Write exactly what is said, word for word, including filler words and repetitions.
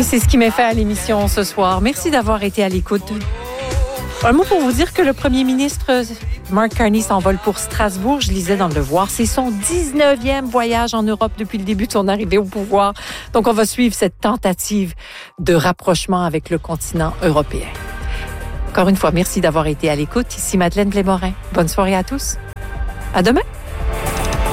c'est ce qui m'est fait à l'émission ce soir. Merci d'avoir été à l'écoute. Un mot pour vous dire que le premier ministre Mark Carney s'envole pour Strasbourg. Je lisais dans Le Devoir. C'est son dix-neuvième voyage en Europe depuis le début de son arrivée au pouvoir. Donc, on va suivre cette tentative de rapprochement avec le continent européen. Encore une fois, merci d'avoir été à l'écoute. Ici Madeleine Blais-Morin. Bonne soirée à tous. À demain.